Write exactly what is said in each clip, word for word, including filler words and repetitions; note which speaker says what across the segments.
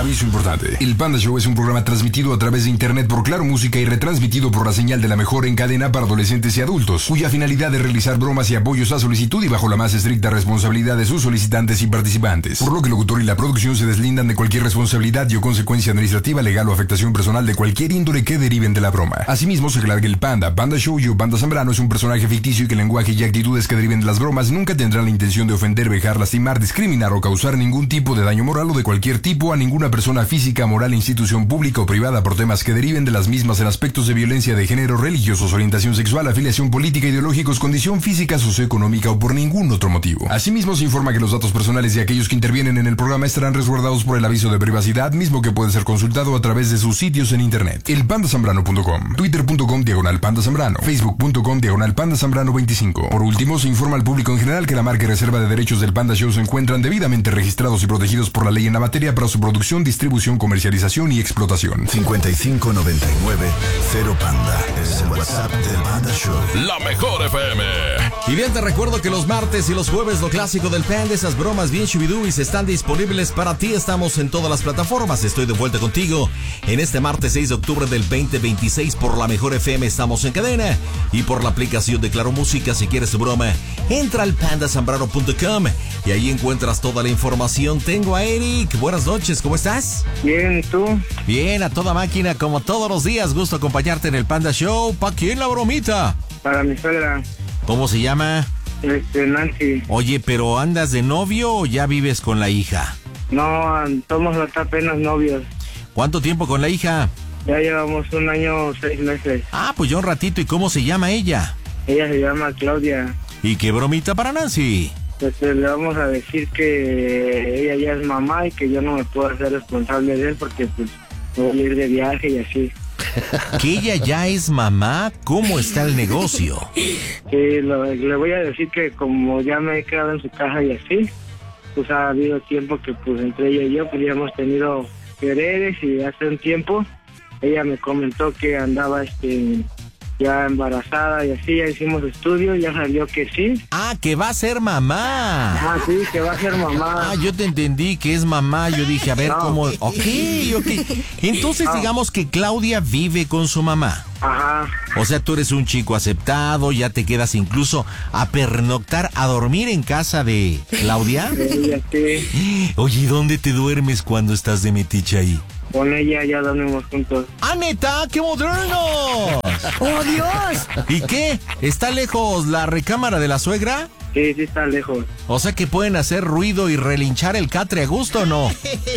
Speaker 1: Aviso importante. El Panda Show es un programa transmitido a través de internet por Claro Música y retransmitido por la señal de la mejor en cadena para adolescentes y adultos, cuya finalidad es realizar bromas y apoyos a solicitud y bajo la más estricta responsabilidad de sus solicitantes y participantes. Por lo que el locutor y la producción se deslindan de cualquier responsabilidad y o consecuencia administrativa, legal o afectación personal de cualquier índole que deriven de la broma. Asimismo, se aclara que el Panda, Panda Show y o Panda Zambrano es un personaje ficticio y que el lenguaje y actitudes que deriven de las bromas nunca tendrán la intención de ofender, vejar, lastimar, discriminar o causar ningún tipo de daño moral o de cualquier tipo a ninguna persona física, moral, institución pública o privada por temas que deriven de las mismas en aspectos de violencia de género, religiosos, orientación sexual, afiliación política, ideológicos, condición física, socioeconómica o por ningún otro motivo. Asimismo, se informa que los datos personales de aquellos que intervienen en el programa estarán resguardados por el aviso de privacidad, mismo que puede ser consultado a través de sus sitios en internet. el panda zambrano punto com, twitter punto com diagonal panda zambrano, facebook punto com diagonal panda zambrano veinticinco. Por último, se informa al público en general que la marca y reserva de derechos del Panda Show se encuentran debidamente registrados y protegidos por la ley en la materia para su producción, distribución, comercialización y explotación.
Speaker 2: cincuenta y cinco noventa y nueve cero Panda es el WhatsApp del Panda Show.
Speaker 3: La mejor F M.
Speaker 4: Y bien, te recuerdo que los martes y los jueves lo clásico del Panda, esas bromas bien chubidubis están disponibles para ti. Estamos en todas las plataformas. Estoy de vuelta contigo en este martes seis de octubre del veinte veintiséis por la mejor F M. Estamos en cadena y por la aplicación de Claro Música. Si quieres tu broma, entra al panda zambrano punto com y ahí encuentras toda la información. Tengo a Eric. Buenas noches, ¿cómo estás?
Speaker 5: Bien, ¿y tú?
Speaker 4: Bien, a toda máquina, como todos los días. Gusto acompañarte en el Panda Show. ¿Pa' quién la bromita?
Speaker 5: Para mi suegra.
Speaker 4: ¿Cómo se llama?
Speaker 5: Este, Nancy.
Speaker 4: Oye, ¿pero andas de novio o ya vives con la hija?
Speaker 5: No, somos hasta apenas novios.
Speaker 4: ¿Cuánto tiempo con la hija?
Speaker 5: Ya llevamos un año, seis meses.
Speaker 4: Ah, pues ya un ratito. ¿Y cómo se llama ella?
Speaker 5: Ella se llama Claudia.
Speaker 4: ¿Y qué bromita para Nancy?
Speaker 5: Pues le vamos a decir que ella ya es mamá y que yo no me puedo hacer responsable de él porque pues voy a ir de viaje y así.
Speaker 4: ¿Que ella ya es mamá? ¿Cómo está el negocio?
Speaker 5: Sí, lo, le voy a decir que como ya me he quedado en su casa y así, pues ha habido tiempo que pues entre ella y yo pues ya hemos tenido quereres y hace un tiempo ella me comentó que andaba este ya embarazada y así, ya hicimos estudios, ya salió que sí.
Speaker 4: Ah, que va a ser mamá.
Speaker 5: Ah, sí, que va a ser mamá.
Speaker 4: Ah, yo te entendí que es mamá, yo dije, a ver
Speaker 5: no.
Speaker 4: cómo... Ok, ok. Entonces no. digamos que Claudia vive con su mamá.
Speaker 5: Ajá.
Speaker 4: O sea, tú eres un chico aceptado, ya te quedas incluso a pernoctar, a dormir en casa de Claudia.
Speaker 5: Sí, sí.
Speaker 4: Oye, ¿y dónde te duermes cuando estás de metiche ahí?
Speaker 5: Con ella ya dormimos juntos.
Speaker 4: ¡Ah, neta! ¡Qué moderno!
Speaker 6: ¡Oh, Dios!
Speaker 4: ¿Y qué? ¿Está lejos la recámara de la suegra?
Speaker 5: Sí, sí está lejos.
Speaker 4: O sea que pueden hacer ruido y relinchar el catre a gusto, ¿o no?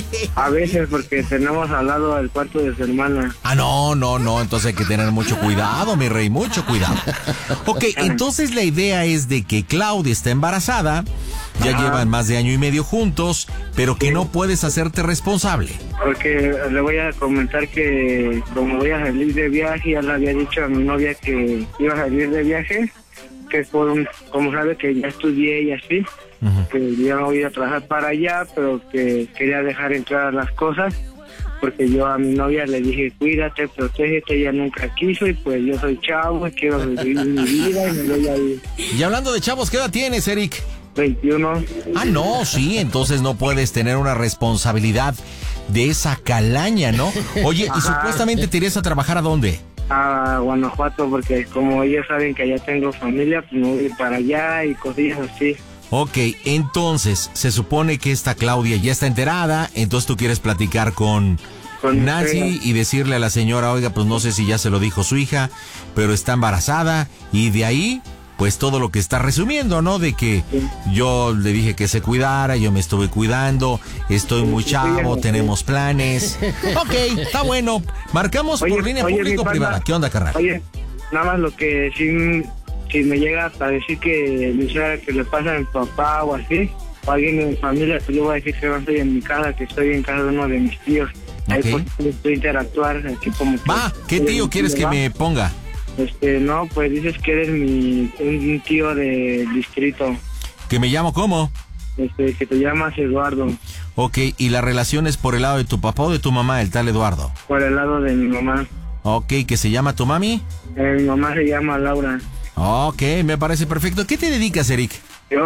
Speaker 5: A veces porque tenemos al lado el cuarto de su hermana.
Speaker 4: Ah, no, no, no, entonces hay que tener mucho cuidado, mi rey, mucho cuidado. Ok, entonces la idea es de que Claudia está embarazada, ya Ajá. llevan más de año y medio juntos, pero que sí. no puedes hacerte responsable.
Speaker 5: Porque le voy a comentar que como voy a salir de viaje, ya le había dicho a mi novia que iba a salir de viaje, que por un, como sabe que ya estudié y así, uh-huh. que ya no voy a trabajar para allá, pero que quería dejar entrar las cosas, porque yo a mi novia le dije, cuídate, protégete, ella nunca quiso, y pues yo soy chavo, y quiero vivir mi vida, y me voy a ir.
Speaker 4: Y hablando de chavos, ¿qué edad tienes, Eric?
Speaker 5: veintiuno.
Speaker 4: Ah, no, sí, entonces no puedes tener una responsabilidad de esa calaña, ¿no? Oye, Ajá. ¿y supuestamente te irías a trabajar a dónde?
Speaker 5: A Guanajuato, porque como ellos saben que allá tengo familia, pues me voy para allá y cosillas así.
Speaker 4: Ok, entonces, se supone que esta Claudia ya está enterada, entonces tú quieres platicar con, con Nancy usted. Y decirle a la señora, oiga, pues no sé si ya se lo dijo su hija, pero está embarazada, y de ahí, pues todo lo que está resumiendo, ¿no? De que sí. yo le dije que se cuidara, yo me estuve cuidando, estoy sí, muy chavo, sí, tenemos sí. planes. Ok, está bueno. Marcamos oye, por línea público-privada. ¿Qué onda, carnal?
Speaker 5: Oye, nada más lo que si, si me llega a decir que mi suegra que le pasa a mi papá o así, o alguien de mi familia, pues yo voy a decir que no estoy en mi casa, que estoy en casa de uno de mis tíos. Ahí okay. puedo interactuar, aquí como que...
Speaker 4: Va, ¿qué tío quieres que me ponga?
Speaker 5: Este, no, pues dices que eres mi un tío de distrito.
Speaker 4: ¿Que me llamo cómo?
Speaker 5: Este, que te llamas Eduardo.
Speaker 4: Ok, ¿y la relación es por el lado de tu papá o de tu mamá, el tal Eduardo?
Speaker 5: Por el lado de mi mamá.
Speaker 4: Ok, ¿que se llama tu mami?
Speaker 5: Eh, mi mamá se llama Laura.
Speaker 4: Ok, me parece perfecto. ¿Qué te dedicas, Eric?
Speaker 5: Yo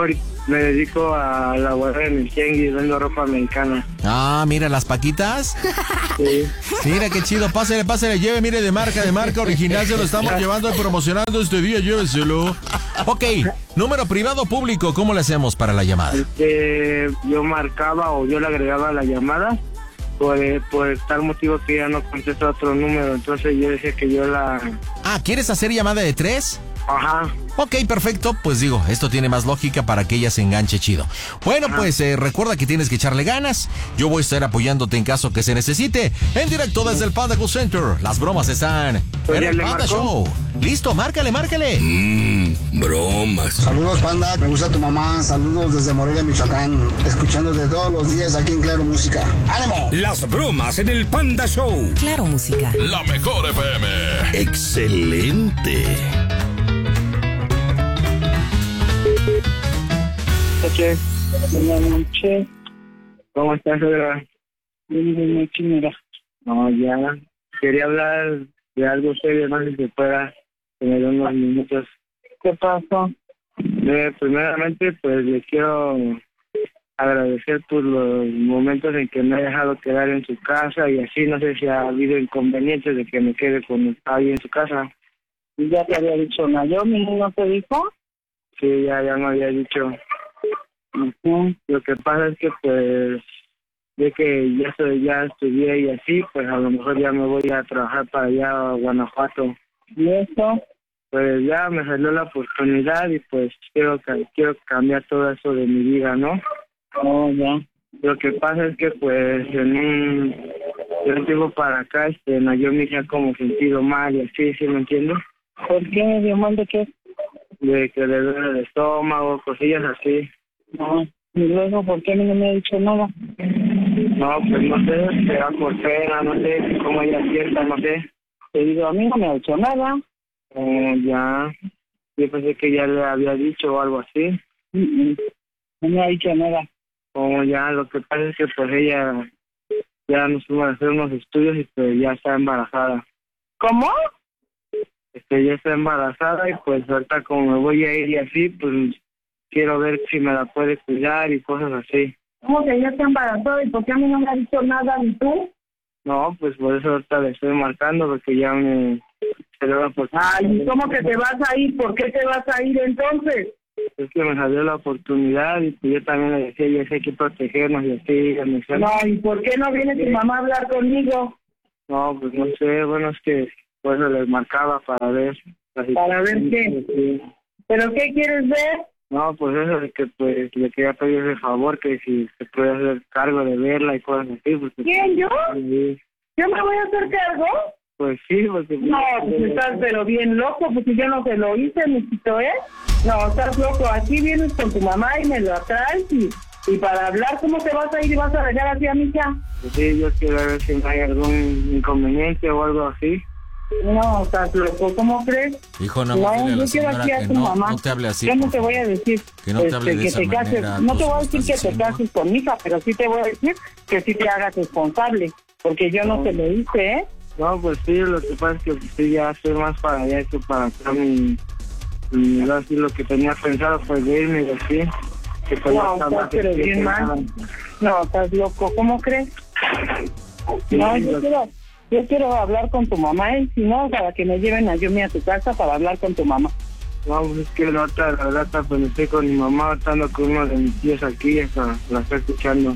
Speaker 5: me dedico a la guardia de mi tianguis, vendo ropa americana.
Speaker 4: Ah, mira, las paquitas.
Speaker 5: Sí.
Speaker 4: Mira qué chido, pásale, pásale, lleve, mire, de marca, de marca original, se lo estamos llevando y promocionando este día, lléveselo. Ok, número privado público, ¿cómo le hacemos para la llamada?
Speaker 5: Este, yo marcaba o yo le agregaba la llamada por, por tal motivo que ya no contesta otro número, entonces yo decía que yo la...
Speaker 4: Ah, ¿quieres hacer llamada de tres?
Speaker 5: Ajá.
Speaker 4: Ok, perfecto, pues digo, esto tiene más lógica para que ella se enganche chido. Bueno, Ajá. pues eh, recuerda que tienes que echarle ganas. Yo voy a estar apoyándote en caso que se necesite. En directo desde el Panda Call Center. Las bromas están en el Panda Show. Listo, márcale, márcale.
Speaker 3: Mmm, bromas.
Speaker 6: Saludos, Panda, me gusta tu mamá. Saludos desde Morelia, Michoacán. Escuchándote todos los días aquí en Claro Música. ¡Ánimo!
Speaker 3: Las bromas en el Panda Show.
Speaker 7: Claro Música.
Speaker 2: La mejor F M.
Speaker 3: Excelente.
Speaker 5: Noche. Buenas noches. ¿Cómo estás, Edra? Buenas noches, mira. No, ya. Quería hablar de algo serio, no sé si se pueda tener unos minutos. ¿Qué pasó? Eh, primeramente, pues le quiero agradecer por los momentos en que me ha dejado quedar en su casa y así. No sé si ha habido inconvenientes de que me quede con ahí en su casa.
Speaker 8: Ya te había dicho Naomi, ¿no te dijo?
Speaker 5: Sí, ya, ya me había dicho.
Speaker 8: Uh-huh.
Speaker 5: Lo que pasa es que pues de que ya soy, ya estudié y así, pues a lo mejor ya me voy a trabajar para allá a Guanajuato.
Speaker 8: ¿Y eso?
Speaker 5: Pues ya me salió la oportunidad y pues quiero quiero cambiar todo eso de mi vida, ¿no?
Speaker 8: Oh, ya.
Speaker 5: Lo que pasa es que pues en un, de un tiempo para acá, este, Naomi se ha como sentido mal y así, ¿sí me entiendes?
Speaker 8: ¿Por qué me dio mal de qué?
Speaker 5: De que le duele el estómago, cosillas así.
Speaker 8: No, y luego, ¿por qué no me ha dicho nada?
Speaker 5: No, pues no sé, será por pena, no sé, cómo ella sienta, no sé.
Speaker 8: Te digo, a mí no me ha dicho nada.
Speaker 5: Oh, ya, yo pensé que ya le había dicho o algo así.
Speaker 8: Mm-mm. No me ha dicho nada.
Speaker 5: Oh, ya, lo que pasa es que pues ella ya nos fuimos a hacer unos estudios y pues ya está embarazada.
Speaker 8: ¿Cómo?
Speaker 5: Este, ya está embarazada y pues ahorita como me voy a ir y así, pues quiero ver si me la puede cuidar y cosas así.
Speaker 8: ¿Cómo que ya está embarazada y por qué a mí no me ha dicho nada ni tú?
Speaker 5: No, pues por eso ahorita le estoy marcando porque ya me... Por...
Speaker 8: Ay, ¿cómo que te vas a ir? ¿Por qué te vas a ir entonces?
Speaker 5: Es que me salió la oportunidad y pues yo también le decía, ya sé hay que protegernos y así.
Speaker 8: No, ¿y por qué no viene tu mamá a hablar conmigo?
Speaker 5: No, pues no sé, bueno, es que por eso les marcaba para ver.
Speaker 8: ¿Para ver qué?
Speaker 5: Sí.
Speaker 8: ¿Pero qué quieres ver?
Speaker 5: No, pues eso de que pues le quería pedir el favor que si se puede hacer cargo de verla y cosas así. Pues,
Speaker 8: ¿Quién, yo?
Speaker 5: Sí.
Speaker 8: ¿Yo me voy a hacer cargo?
Speaker 5: Pues sí, porque...
Speaker 8: No, pues estás pero bien loco, porque yo no te lo hice, mijito, ¿eh? No, estás loco, aquí vienes con tu mamá y me lo atraes y, y para hablar, ¿cómo te vas a ir y vas a dejar así a mi hija?
Speaker 5: Pues sí, yo quiero ver si no hay algún inconveniente o algo así.
Speaker 8: No, estás loco, ¿cómo crees?
Speaker 4: Hijo, no,
Speaker 8: no
Speaker 4: yo
Speaker 8: yo quiero aquí a tu
Speaker 4: no,
Speaker 8: mamá.
Speaker 4: No te hable así.
Speaker 8: Yo no te voy a decir
Speaker 4: que no te hable
Speaker 8: este,
Speaker 4: de
Speaker 8: que
Speaker 4: esa
Speaker 8: te cases.
Speaker 4: manera,
Speaker 8: No te voy a
Speaker 4: pues,
Speaker 8: decir que te
Speaker 4: diciendo.
Speaker 8: cases con mi hija, pero sí te voy a decir que sí te hagas responsable, porque yo no, no te lo hice, ¿eh?
Speaker 5: No, pues sí, lo que pasa es que pues, sí, ya estoy más para allá que para acá. Mi, mi, así lo que tenía pensado fue de irme y así. Que pues,
Speaker 8: no, estás pero bien mal. No, estás loco, ¿cómo crees? Sí, no, yo lo... quiero, yo quiero hablar con tu mamá y si no, para que me lleven a Yumi a tu casa para hablar con tu mamá.
Speaker 5: No, pues es que la otra, la verdad, pues estoy con mi mamá, estando con uno de mis tíos aquí, hasta la estoy escuchando.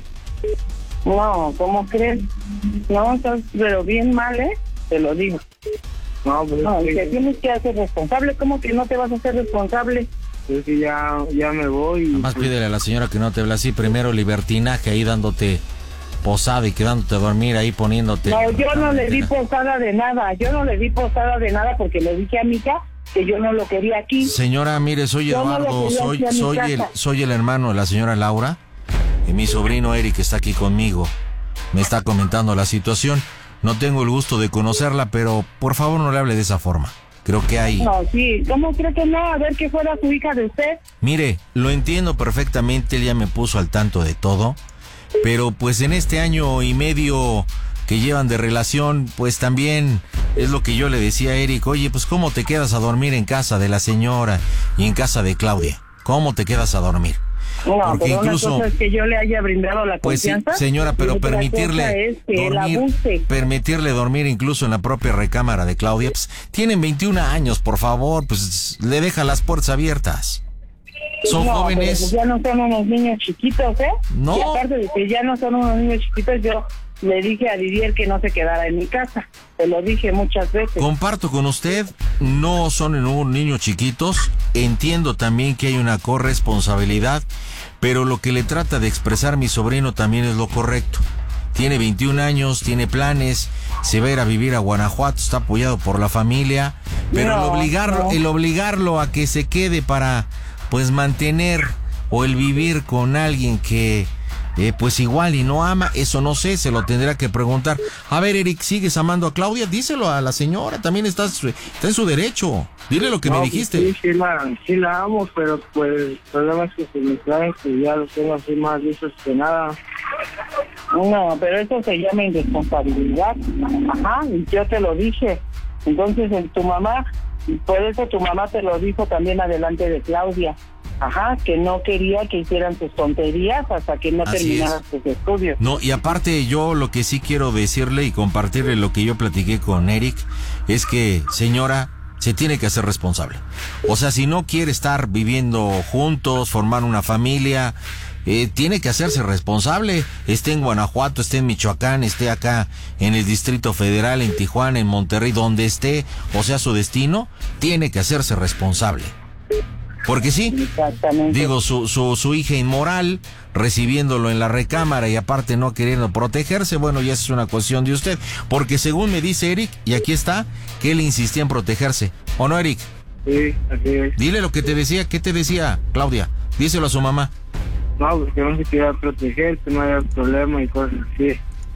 Speaker 8: No, ¿cómo crees? No, estás pero bien mal, ¿eh? Te lo digo.
Speaker 5: No, pues
Speaker 8: no,
Speaker 5: es que...
Speaker 8: te tienes que hacer responsable. ¿Cómo que no te vas a hacer responsable?
Speaker 5: Es que ya, ya me voy.
Speaker 4: Nada más
Speaker 5: pues...
Speaker 4: pídele a la señora que no te hable así. Primero libertinaje ahí dándote posada y quedándote a dormir ahí poniéndote...
Speaker 8: No, yo no le di posada de nada. Yo no le di posada de nada porque le dije a mi hija que yo no lo quería aquí.
Speaker 4: Señora, mire, soy
Speaker 8: yo
Speaker 4: Eduardo,
Speaker 8: no
Speaker 4: soy, soy, el, soy el hermano de la señora Laura. Y mi sobrino Eric está aquí conmigo. Me está comentando la situación. No tengo el gusto de conocerla, pero por favor no le hable de esa forma. Creo que hay...
Speaker 8: No, sí. ¿Cómo cree que no? A ver que fuera su hija de usted.
Speaker 4: Mire, lo entiendo perfectamente. Él ya me puso al tanto de todo. Pero pues en este año y medio que llevan de relación, pues también es lo que yo le decía a Eric. Oye, pues ¿cómo te quedas a dormir en casa de la señora y en casa de Claudia? ¿Cómo te quedas a dormir?
Speaker 8: No,
Speaker 4: porque
Speaker 8: pero
Speaker 4: incluso,
Speaker 8: una cosa es que yo le haya brindado la
Speaker 4: pues
Speaker 8: confianza.
Speaker 4: sí, señora, pero permitirle dormir, permitirle dormir incluso en la propia recámara de Claudia, pues, tienen veintiún años, por favor, pues le deja las puertas abiertas. Son
Speaker 8: no,
Speaker 4: jóvenes.
Speaker 8: Pues ya no son unos niños chiquitos, ¿eh?
Speaker 4: No.
Speaker 8: Y aparte de que ya no son unos niños chiquitos, yo le dije a Didier que no se quedara en mi casa. Se lo dije muchas veces.
Speaker 4: Comparto con usted, no son unos niños chiquitos. Entiendo también que hay una corresponsabilidad, pero lo que le trata de expresar mi sobrino también es lo correcto. Tiene veintiún años, tiene planes, se va a ir a vivir a Guanajuato, está apoyado por la familia, pero
Speaker 8: no,
Speaker 4: el obligarlo,
Speaker 8: no.
Speaker 4: el obligarlo a que se quede para, pues, mantener o el vivir con alguien que, eh, pues, igual y no ama, eso no sé, se lo tendrá que preguntar. A ver, Eric, ¿sigues amando a Claudia? Díselo a la señora, también está, está en su derecho. Dile lo que
Speaker 5: no,
Speaker 4: me dijiste.
Speaker 5: Sí, sí la, sí la amo, pero pues el problema es que se me trae que ya lo tengo así más listos que nada.
Speaker 8: No, pero eso se llama irresponsabilidad. Ajá, y yo te lo dije. Entonces, en tu mamá, por eso tu mamá te lo dijo también adelante de Claudia. Ajá, que no quería que hicieran sus tonterías hasta que no terminaran sus estudios.
Speaker 4: No, y aparte yo lo que sí quiero decirle y compartirle lo que yo platiqué con Eric es que, señora, se tiene que hacer responsable. O sea, si no quiere estar viviendo juntos, formar una familia, eh, tiene que hacerse responsable. Esté en Guanajuato, esté en Michoacán, esté acá en el Distrito Federal, en Tijuana, en Monterrey, donde esté, o sea, su destino, tiene que hacerse responsable. Porque sí, digo, su, su, su hija inmoral, recibiéndolo en la recámara y aparte no queriendo protegerse, bueno, ya es una cuestión de usted. Porque según me dice Eric, y aquí está, que él insistía en protegerse. ¿O no, Eric?
Speaker 5: Sí, así es.
Speaker 4: Dile lo que te decía. ¿Qué te decía, Claudia? Díselo a su mamá.
Speaker 5: No, porque no se quería proteger, que no haya problema y cosas así.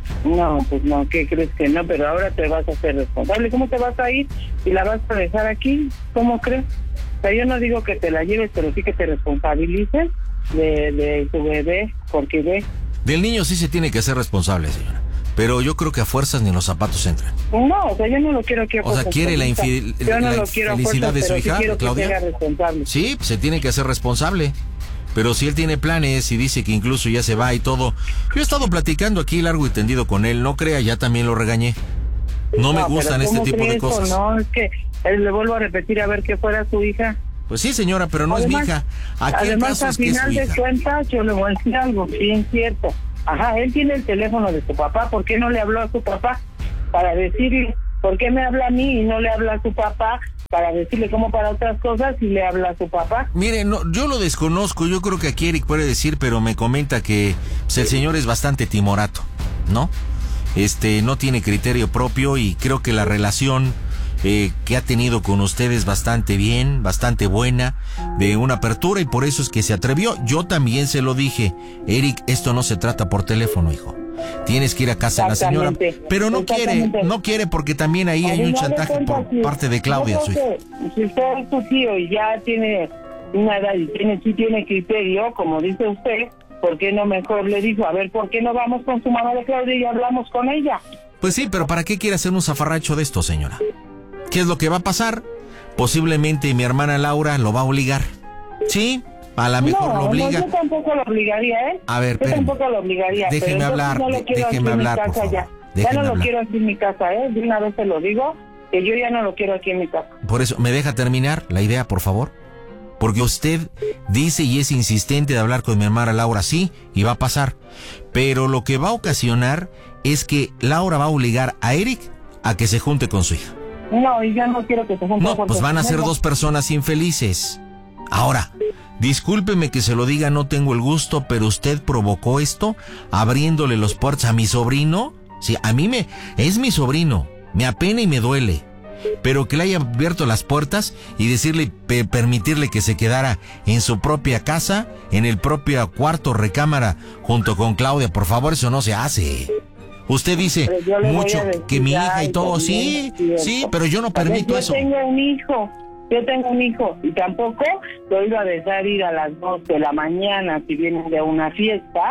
Speaker 8: No, pues no, ¿qué crees que no? Pero ahora te vas a hacer responsable. ¿Cómo te vas a ir y la vas a dejar aquí? ¿Cómo crees? O sea, yo no digo que te la lleves, pero sí que te responsabilices de, de tu bebé, porque ve.
Speaker 4: Del niño sí se tiene que hacer responsable, señora. Pero yo creo que a fuerzas ni los zapatos entran.
Speaker 8: No, o sea, yo no lo quiero que...
Speaker 4: O sea, ¿quiere la, infidel,
Speaker 8: yo no
Speaker 4: la
Speaker 8: lo quiero
Speaker 4: felicidad
Speaker 8: fuerzas,
Speaker 4: de su
Speaker 8: pero
Speaker 4: hija,
Speaker 8: sí quiero
Speaker 4: Claudia?
Speaker 8: Que sea responsable.
Speaker 4: Sí, se tiene que hacer responsable. Pero si él tiene planes y dice que incluso ya se va y todo... Yo he estado platicando aquí largo y tendido con él, no crea, ya también lo regañé. No, no me gustan este tipo de
Speaker 8: eso?
Speaker 4: cosas.
Speaker 8: No, es que eh, le vuelvo a repetir a ver que fuera su hija.
Speaker 4: Pues sí, señora, pero no además, es mi hija. Aquí el caso es que es su hija.
Speaker 8: Al final de cuentas, yo le voy a decir algo, bien cierto. Ajá, él tiene el teléfono de su papá, ¿por qué no le habló a su papá? Para decirle, ¿por qué me habla a mí y no le habla a su papá? Para decirle cómo para otras cosas y le habla a su papá.
Speaker 4: Mire, no, yo lo desconozco, yo creo que aquí Eric puede decir, pero me comenta que pues, el señor es bastante timorato, ¿no? Este, no tiene criterio propio y creo que la relación eh, que ha tenido con ustedes bastante bien, bastante buena, de una apertura y por eso es que se atrevió. Yo también se lo dije, Eric, esto no se trata por teléfono, hijo. Tienes que ir a casa de la señora, pero no quiere, no quiere porque también ahí hay un chantaje por parte de Claudia, su hija.
Speaker 8: Si usted es su tío y ya tiene una edad y tiene, sí tiene criterio, como dice usted, ¿por qué no mejor le dijo, a ver, ¿por qué no vamos con su mamá de Claudia y hablamos con ella?
Speaker 4: Pues sí, pero ¿para qué quiere hacer un zafarracho de esto, señora? ¿Qué es lo que va a pasar? Posiblemente mi hermana Laura lo va a obligar. ¿Sí? A lo mejor
Speaker 8: no,
Speaker 4: lo obliga.
Speaker 8: No, yo tampoco lo obligaría, ¿eh?
Speaker 4: A ver,
Speaker 8: yo tampoco lo obligaría.
Speaker 4: Déjeme
Speaker 8: pero
Speaker 4: hablar,
Speaker 8: no lo quiero
Speaker 4: déjeme
Speaker 8: aquí
Speaker 4: hablar,
Speaker 8: en mi
Speaker 4: por
Speaker 8: casa
Speaker 4: favor.
Speaker 8: ya.
Speaker 4: Déjeme
Speaker 8: ya no lo
Speaker 4: hablar.
Speaker 8: quiero aquí en mi casa, ¿eh? De una vez te lo digo, que yo ya no lo quiero aquí en mi casa.
Speaker 4: Por eso, ¿me deja terminar la idea, por favor? Porque usted dice y es insistente de hablar con mi hermana Laura, sí, y va a pasar. Pero lo que va a ocasionar es que Laura va a obligar a Eric a que se junte con su hija.
Speaker 8: No, y yo no quiero que se junte.
Speaker 4: No, pues van a ser dos personas infelices. Ahora, discúlpeme que se lo diga, no tengo el gusto, pero usted provocó esto abriéndole los puertos a mi sobrino. Sí, a mí me... es mi sobrino, me apena y me duele. Pero que le haya abierto las puertas y decirle, pe- permitirle que se quedara en su propia casa, en el propio cuarto recámara, junto con Claudia, por favor, eso no se hace. Usted dice mucho que mi hija y todo, sí, sí, pero yo no permito
Speaker 8: yo
Speaker 4: eso.
Speaker 8: Yo tengo un hijo, yo tengo un hijo y tampoco lo iba a dejar ir a las dos de la mañana si vienen de una fiesta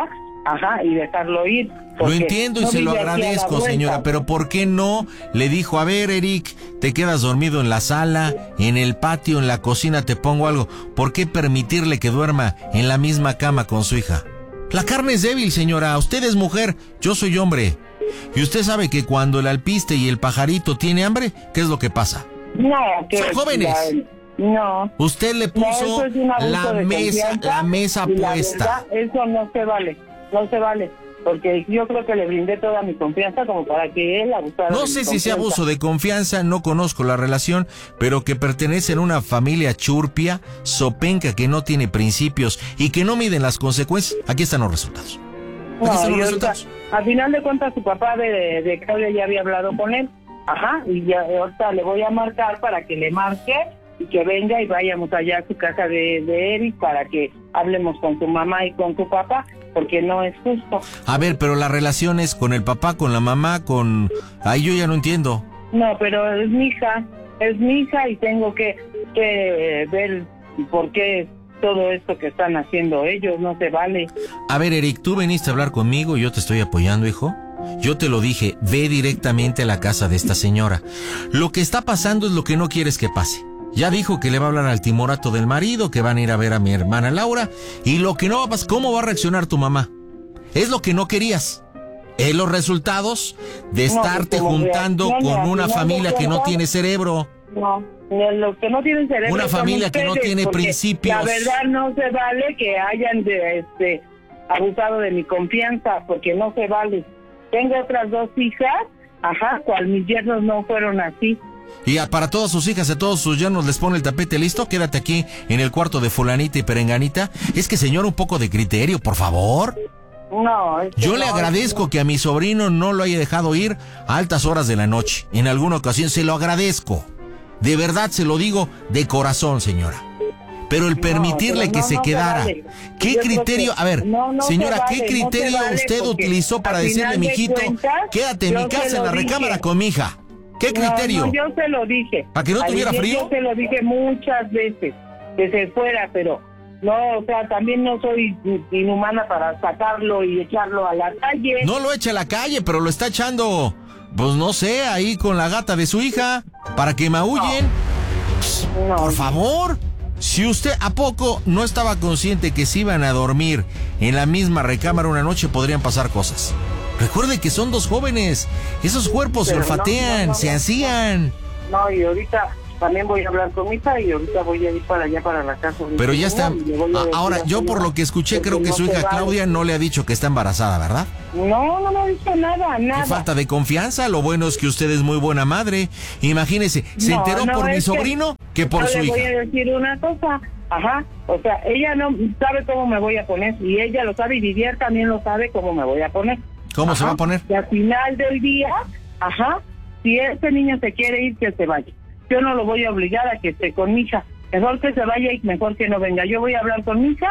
Speaker 8: ajá, y dejarlo ir.
Speaker 4: Lo entiendo y
Speaker 8: no
Speaker 4: se lo
Speaker 8: vive aquí a la
Speaker 4: agradezco,
Speaker 8: vuelta.
Speaker 4: señora, pero ¿por qué no le dijo, a ver, Eric, te quedas dormido en la sala, en el patio, en la cocina, te pongo algo? ¿Por qué permitirle que duerma en la misma cama con su hija? La carne es débil, señora, usted es mujer, yo soy hombre. Y usted sabe que cuando el alpiste y el pajarito tiene hambre, ¿qué es lo que pasa?
Speaker 8: No, que...
Speaker 4: Son jóvenes.
Speaker 8: La, no.
Speaker 4: Usted le puso
Speaker 8: no, eso es un abuso
Speaker 4: la
Speaker 8: de
Speaker 4: mesa,
Speaker 8: confianza,
Speaker 4: la mesa
Speaker 8: y la
Speaker 4: puesta.
Speaker 8: verdad, eso no se vale, no se vale. Porque yo creo que le brindé toda mi confianza como para que él abusara.
Speaker 4: No
Speaker 8: de
Speaker 4: sé
Speaker 8: mi
Speaker 4: si sea
Speaker 8: confianza.
Speaker 4: abuso de confianza, no conozco la relación, pero que pertenecen a una familia churpia, sopenca, que no tiene principios y que no miden las consecuencias. Aquí están los resultados. Aquí
Speaker 8: No,
Speaker 4: están los
Speaker 8: y ahorita,
Speaker 4: resultados.
Speaker 8: al final de cuentas, su papá de, de Claudia ya había hablado con él. Ajá, y ya ahorita le voy a marcar para que le marque y que venga y vayamos allá a su casa de, de Eric para que hablemos con su mamá y con su papá, porque no es justo.
Speaker 4: A ver, pero las relaciones con el papá, con la mamá, con... Ahí yo ya no entiendo.
Speaker 8: No, pero es mi hija, es mi hija y tengo que, que eh, ver por qué todo esto que están haciendo ellos no se vale.
Speaker 4: A ver, Eric, tú viniste a hablar conmigo y yo te estoy apoyando, hijo. Yo te lo dije, ve directamente a la casa de esta señora. Lo que está pasando es lo que no quieres que pase. Ya dijo que le va a hablar al timorato del marido, que van a ir a ver a mi hermana Laura, y lo que no va a pasar, ¿cómo va a reaccionar tu mamá? Es lo que no querías. Es los resultados de estarte
Speaker 8: pues, como
Speaker 4: juntando
Speaker 8: reacciona,
Speaker 4: con
Speaker 8: al
Speaker 4: una
Speaker 8: final de
Speaker 4: familia que no
Speaker 8: cuentas,
Speaker 4: tiene cerebro.
Speaker 8: No, los que no tienen cerebro
Speaker 4: Una
Speaker 8: son
Speaker 4: familia que no
Speaker 8: ustedes,
Speaker 4: tiene
Speaker 8: porque
Speaker 4: principios.
Speaker 8: La verdad no se vale que hayan de, este, abusado de mi confianza, porque no se vale. Tengo otras dos hijas, ajá, cual mis yernos no fueron así.
Speaker 4: Y a, para todas sus hijas y a todos sus yernos les pone el tapete listo. Quédate aquí en el cuarto de fulanita y perenganita. Es que, señor, un poco de criterio, por favor.
Speaker 8: No, es que
Speaker 4: Yo
Speaker 8: no,
Speaker 4: le agradezco
Speaker 8: no.
Speaker 4: que a mi sobrino no lo haya dejado ir a altas horas de la noche. En alguna ocasión se lo agradezco. De verdad se lo digo de corazón, señora. Pero el permitirle
Speaker 8: pero
Speaker 4: que
Speaker 8: no,
Speaker 4: se
Speaker 8: no se
Speaker 4: quedara.
Speaker 8: vale.
Speaker 4: ¿Qué
Speaker 8: Yo creo
Speaker 4: criterio?
Speaker 8: que
Speaker 4: A ver,
Speaker 8: no, no
Speaker 4: señora,
Speaker 8: se
Speaker 4: ¿qué
Speaker 8: vale, no
Speaker 4: criterio
Speaker 8: se vale,
Speaker 4: usted
Speaker 8: porque
Speaker 4: utilizó para
Speaker 8: al
Speaker 4: decirle,
Speaker 8: final de
Speaker 4: mijito,
Speaker 8: cuentas,
Speaker 4: quédate en
Speaker 8: yo
Speaker 4: mi
Speaker 8: se
Speaker 4: casa en
Speaker 8: lo
Speaker 4: la
Speaker 8: dije.
Speaker 4: recámara con mi hija? ¿Qué criterio?
Speaker 8: No, no, yo se lo dije.
Speaker 4: ¿Para que no
Speaker 8: Al
Speaker 4: tuviera
Speaker 8: inicio
Speaker 4: frío?
Speaker 8: Yo se lo dije muchas veces, que se fuera, pero no, o sea, también no soy inhumana para sacarlo y echarlo a la calle.
Speaker 4: No lo echa a la calle, pero lo está echando, pues no sé, ahí con la gata de su hija, para que maullen.
Speaker 8: No.
Speaker 4: Por favor, si usted a poco no estaba consciente que si iban a dormir en la misma recámara una noche, podrían pasar cosas. Recuerde que son dos jóvenes, esos cuerpos
Speaker 8: Pero
Speaker 4: se
Speaker 8: no,
Speaker 4: olfatean,
Speaker 8: no, no,
Speaker 4: se
Speaker 8: no.
Speaker 4: hacían.
Speaker 8: No, y ahorita también voy a hablar con mi hija y ahorita voy a ir para allá, para la casa. de
Speaker 4: Pero
Speaker 8: mi
Speaker 4: ya está.
Speaker 8: señor, y le voy a
Speaker 4: A-
Speaker 8: decir
Speaker 4: Ahora,
Speaker 8: a
Speaker 4: yo por
Speaker 8: señora,
Speaker 4: lo que escuché,
Speaker 8: porque
Speaker 4: creo que
Speaker 8: no
Speaker 4: su
Speaker 8: se
Speaker 4: hija
Speaker 8: vale.
Speaker 4: Claudia no le ha dicho que está embarazada, ¿verdad?
Speaker 8: No, no me ha dicho nada, nada.
Speaker 4: Qué falta de confianza. Lo bueno es que usted es muy buena madre. Imagínese, se
Speaker 8: No,
Speaker 4: enteró
Speaker 8: no,
Speaker 4: por mi
Speaker 8: es que
Speaker 4: sobrino que por
Speaker 8: yo
Speaker 4: su
Speaker 8: le voy
Speaker 4: hija.
Speaker 8: a decir una cosa, ajá, o sea, ella no sabe cómo me voy a poner, y ella lo sabe, y Didier también lo sabe cómo me voy a poner.
Speaker 4: ¿Cómo se
Speaker 8: Ajá.
Speaker 4: va a poner?
Speaker 8: Y al final del día, ajá, si este niño se quiere ir, que se vaya. Yo no lo voy a obligar a que esté con mi hija. Mejor que se vaya y mejor que no venga. Yo voy a hablar con mi hija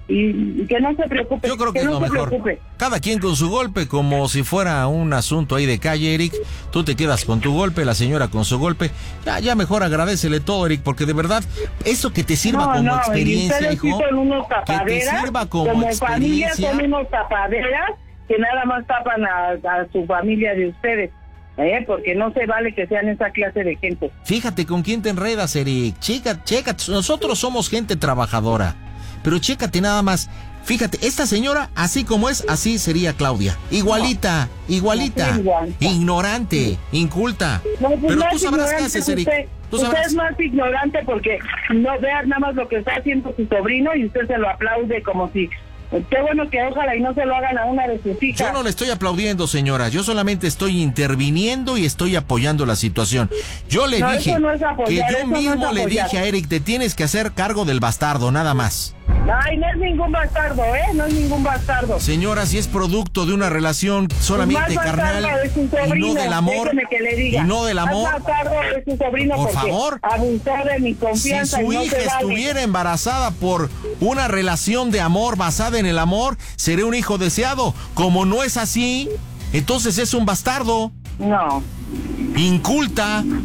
Speaker 8: y, y que no se preocupe.
Speaker 4: Yo creo que, es
Speaker 8: no
Speaker 4: lo
Speaker 8: se
Speaker 4: mejor.
Speaker 8: preocupe.
Speaker 4: Cada quien con su golpe, como si fuera un asunto ahí de calle, Eric. Tú te quedas con tu golpe, la señora con su golpe. Ya, ya mejor agradecele todo, Eric, porque de verdad, eso que te sirva
Speaker 8: No,
Speaker 4: como
Speaker 8: no, y
Speaker 4: experiencia,
Speaker 8: ustedes sí
Speaker 4: hijo.
Speaker 8: son unos
Speaker 4: Que te
Speaker 8: tapaderas,
Speaker 4: sirva como,
Speaker 8: familia
Speaker 4: experiencia.
Speaker 8: son unos tapaderas que nada más tapan a, a su familia de ustedes, ¿eh? Porque no se vale que sean esa clase de gente.
Speaker 4: Fíjate con quién te enredas, Eric. Checa, checa, nosotros somos gente trabajadora. Pero chécate nada más. Fíjate, esta señora, así como es, así sería Claudia. Igualita, igualita.
Speaker 8: No, igualita.
Speaker 4: Ignorante, inculta.
Speaker 8: No, pues
Speaker 4: Pero
Speaker 8: más
Speaker 4: tú sabrás qué
Speaker 8: ignorante
Speaker 4: haces,
Speaker 8: es
Speaker 4: Eric.
Speaker 8: usted.
Speaker 4: Tú
Speaker 8: Usted
Speaker 4: sabrás.
Speaker 8: es más ignorante porque no vea nada más lo que está haciendo su sobrino y usted se lo aplaude como si... Qué bueno que ojalá y no se lo hagan a una de sus hijas.
Speaker 4: Yo no le estoy aplaudiendo, señora. Yo solamente estoy interviniendo y estoy apoyando la situación. Yo le
Speaker 8: No,
Speaker 4: dije
Speaker 8: eso no es apoyar,
Speaker 4: que yo
Speaker 8: eso no es
Speaker 4: mismo le
Speaker 8: apoyar.
Speaker 4: dije a Eric, te tienes que hacer cargo del bastardo, nada más.
Speaker 8: Ay, no es ningún bastardo, ¿eh? No es ningún bastardo.
Speaker 4: Señora, si es producto de una relación solamente
Speaker 8: Más
Speaker 4: carnal
Speaker 8: bastardo es su
Speaker 4: y
Speaker 8: sobrino,
Speaker 4: no del amor,
Speaker 8: déjeme que le diga.
Speaker 4: y no del amor.
Speaker 8: Más bastardo es su sobrino
Speaker 4: Por
Speaker 8: porque
Speaker 4: favor.
Speaker 8: abusó de mi
Speaker 4: Si
Speaker 8: confianza y
Speaker 4: su
Speaker 8: no
Speaker 4: hija
Speaker 8: se vale.
Speaker 4: estuviera embarazada por una relación de amor basada en el amor, sería un hijo deseado. Como no es así, entonces es un bastardo,
Speaker 8: No.
Speaker 4: inculta.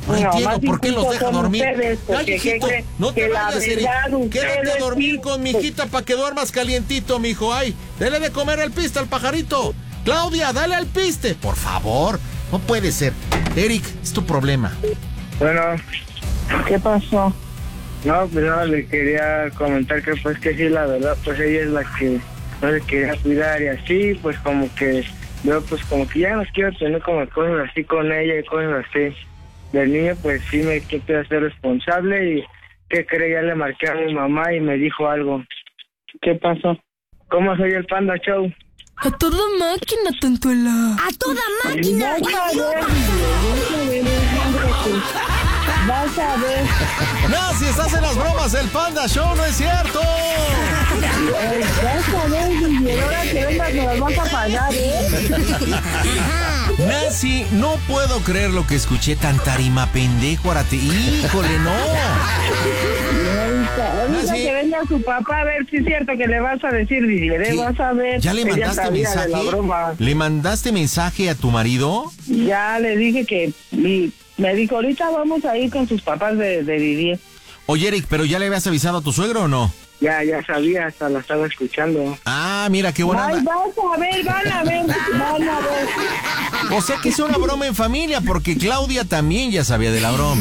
Speaker 4: No, no entiendo por qué los deja dormir.
Speaker 8: Ustedes,
Speaker 4: Ay, hijito,
Speaker 8: que,
Speaker 4: no te
Speaker 8: que
Speaker 4: vayas, Eric. Quédate a dormir
Speaker 8: sí,
Speaker 4: con mi hijita para que duermas calientito, mijo. Ay, dale de comer el piste al pajarito. Claudia, dale al piste. Por favor, no puede ser. Eric, es tu problema.
Speaker 5: Bueno.
Speaker 8: ¿Qué pasó?
Speaker 5: No, pues no, le quería comentar que pues que sí, la verdad, pues ella es la que no le quería cuidar y así, pues como que yo pues como que ya no quiero tener como cosas así con ella y cosas así. Del niño pues sí me quiero hacer responsable y ¿qué cree? Ya le marqué a mi mamá y me dijo algo.
Speaker 8: ¿Qué pasó?
Speaker 5: ¿Cómo soy el Panda Show?
Speaker 7: A toda máquina, Tontuela.
Speaker 9: A toda máquina.
Speaker 8: Vas a ver.
Speaker 4: No, si estás en las bromas, el Panda Show no es cierto.
Speaker 8: Vas a ver, y ahora que vengas me las vas a pagar, ¿eh?
Speaker 4: Nancy, no puedo creer lo que escuché, tan tarima pendejo, ahora te... Híjole, no.
Speaker 8: Ahorita que venga su papá a ver si es cierto que le vas a decir, Didier, vas a ver.
Speaker 4: ¿Ya le mandaste mensaje? ¿Le mandaste mensaje a tu marido?
Speaker 8: Ya le dije que... Mi, me dijo, ahorita vamos a ir con sus papás de, de Didier.
Speaker 4: Oye, Eric, ¿pero ya le habías avisado a tu suegro o no?
Speaker 5: Ya, ya sabía, hasta la estaba escuchando.
Speaker 4: Ah, mira, qué buena.
Speaker 8: Ay, vas a ver, van a ver, van a ver.
Speaker 4: O sea que es una broma en familia, porque Claudia también ya sabía de la broma.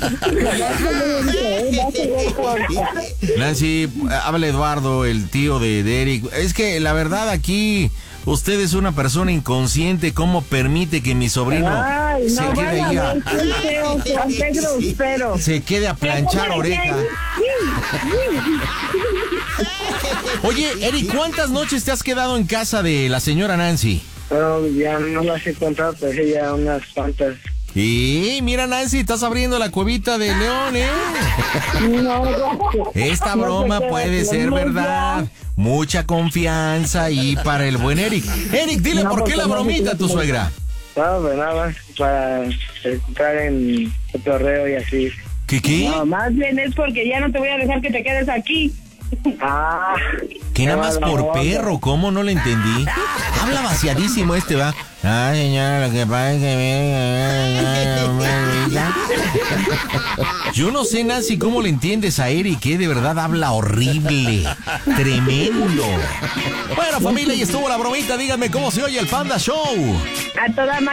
Speaker 4: Nancy, habla Eduardo, el tío de, de Eric. Es que la verdad aquí... Usted es una persona inconsciente. ¿Cómo permite que mi sobrino
Speaker 8: Ay,
Speaker 4: se
Speaker 8: no,
Speaker 4: quede ahí a...
Speaker 8: grosero.
Speaker 4: se quede a planchar oreja? Oye, Eric, ¿cuántas noches te has quedado en casa de la señora Nancy?
Speaker 5: No, ya no las he contado, pero sí, ya unas cuantas.
Speaker 4: Y mira, Nancy, estás abriendo la cuevita de León, ¿eh? Esta broma puede ser verdad. Mucha confianza ahí para el buen Eric. Eric, dile no, por qué la bromita a tu suegra.
Speaker 5: No, pues nada más para estar en el torreo y así.
Speaker 4: ¿Qué qué?
Speaker 8: No, más bien es porque ya no te voy a dejar que te quedes aquí.
Speaker 5: Ah.
Speaker 4: Que nada más por perro, ¿cómo? No le entendí. Habla vaciadísimo este, va. Ay, señora, lo que pasa es que... Yo no sé, Nancy, cómo le entiendes a Eric, que de verdad habla horrible. Tremendo. Bueno, familia, y estuvo la bromita. Díganme cómo se oye el Panda Show.
Speaker 8: A toda máquina.